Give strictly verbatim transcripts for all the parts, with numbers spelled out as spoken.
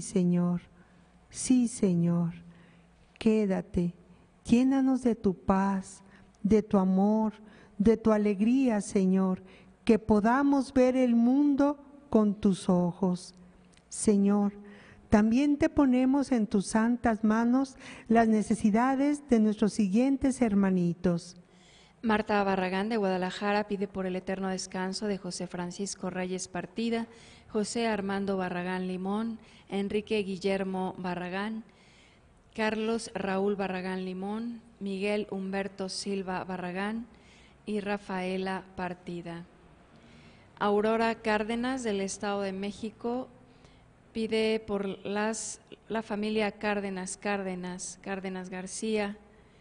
mi Señor. Sí, Señor. Quédate, llénanos de tu paz, de tu amor, de tu alegría, Señor, que podamos ver el mundo con tus ojos. Señor, también te ponemos en tus santas manos las necesidades de nuestros siguientes hermanitos. Marta Barragán de Guadalajara pide por el eterno descanso de José Francisco Reyes Partida, José Armando Barragán Limón, Enrique Guillermo Barragán, Carlos Raúl Barragán Limón, Miguel Humberto Silva Barragán y Rafaela Partida. Aurora Cárdenas del Estado de México pide por las, la familia Cárdenas Cárdenas, Cárdenas García,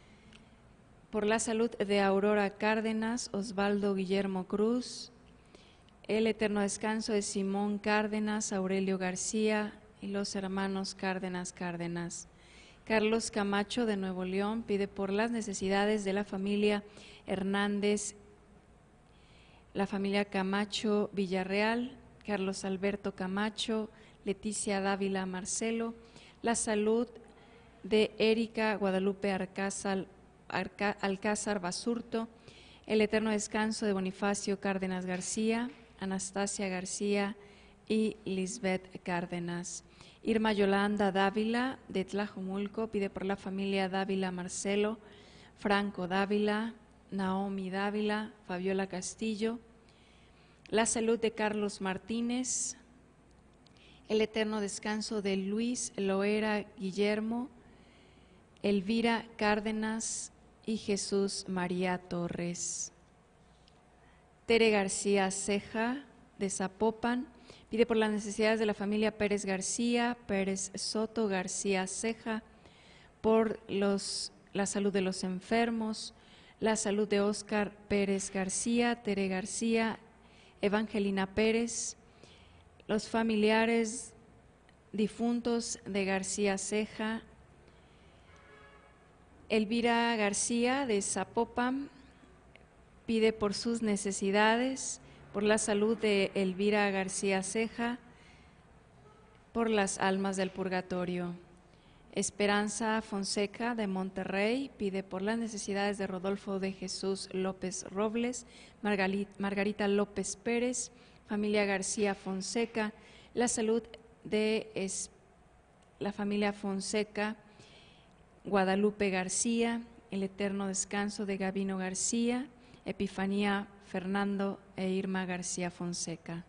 por la salud de Aurora Cárdenas, Osvaldo Guillermo Cruz, el eterno descanso de Simón Cárdenas, Aurelio García y los hermanos Cárdenas Cárdenas. Carlos Camacho de Nuevo León pide por las necesidades de la familia Hernández, la familia Camacho Villarreal, Carlos Alberto Camacho, Leticia Dávila Marcelo, la salud de Erika Guadalupe Alcázar, Alcázar Basurto, el eterno descanso de Bonifacio Cárdenas García, Anastasia García y Lisbeth Cárdenas. Irma Yolanda Dávila de Tlajomulco pide por la familia Dávila Marcelo, Franco Dávila, Naomi Dávila, Fabiola Castillo, la salud de Carlos Martínez, el eterno descanso de Luis Loera Guillermo, Elvira Cárdenas y Jesús María Torres. Tere García Ceja de Zapopan pide por las necesidades de la familia Pérez García, Pérez Soto García Ceja, por los, la salud de los enfermos, la salud de Óscar Pérez García, Tere García, Evangelina Pérez, los familiares difuntos de García Ceja, Elvira García de Zapopan pide por sus necesidades, por la salud de Elvira García Ceja, por las almas del purgatorio. Esperanza Fonseca de Monterrey pide por las necesidades de Rodolfo de Jesús López Robles, Margarita López Pérez, familia García Fonseca, la salud de es, la familia Fonseca, Guadalupe García, el eterno descanso de Gabino García, Epifanía Fernando e Irma García Fonseca.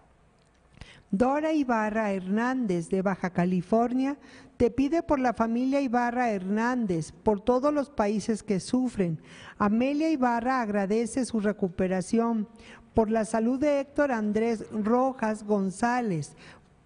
Dora Ibarra Hernández de Baja California te pide por la familia Ibarra Hernández, por todos los países que sufren. Amelia Ibarra agradece su recuperación, por la salud de Héctor Andrés Rojas González,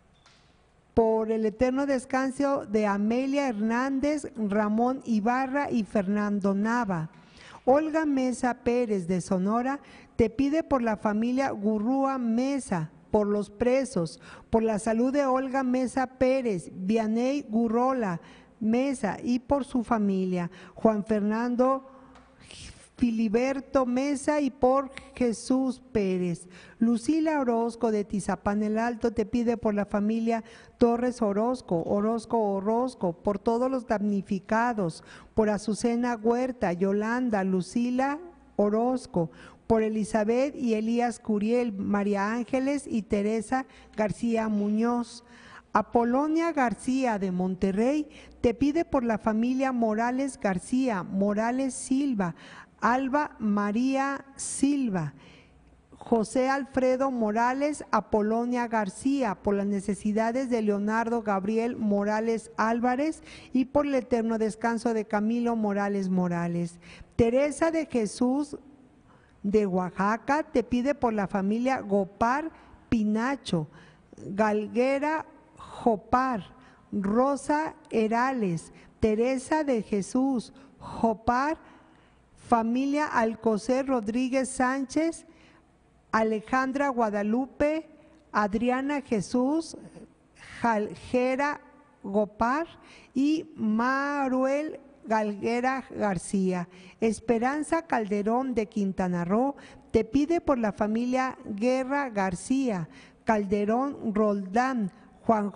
por el eterno descanso de Amelia Hernández, Ramón Ibarra y Fernando Nava. Olga Mesa Pérez de Sonora te pide por la familia Gurrúa Mesa, por los presos, por la salud de Olga Mesa Pérez, Vianey Gurrola Mesa y por su familia, Juan Fernando Filiberto Mesa y por Jesús Pérez. Lucila Orozco de Tizapán el Alto te pide por la familia Torres Orozco, Orozco Orozco, por todos los damnificados, por Azucena Huerta, Yolanda, Lucila Orozco, por Elizabeth y Elías Curiel, María Ángeles y Teresa García Muñoz. Apolonia García de Monterrey te pide por la familia Morales García, Morales Silva, Alba María Silva, José Alfredo Morales, Apolonia García, por las necesidades de Leonardo Gabriel Morales Álvarez y por el eterno descanso de Camilo Morales Morales. Teresa de Jesús de Oaxaca te pide por la familia Gopar Pinacho, Galguera Jopar, Rosa Herales, Teresa de Jesús, Jopar, familia Alcocer Rodríguez Sánchez, Alejandra Guadalupe, Adriana Jesús, Jaljera Gopar y Maruel Galguera García. Esperanza Calderón de Quintana Roo te pide por la familia Guerra García, Calderón Roldán, Juan